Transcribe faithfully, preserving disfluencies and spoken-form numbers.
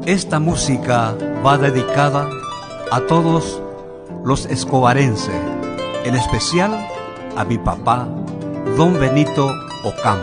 Esta música va dedicada a todos los escobarenses, en especial a mi papá, don Benito Ocampo.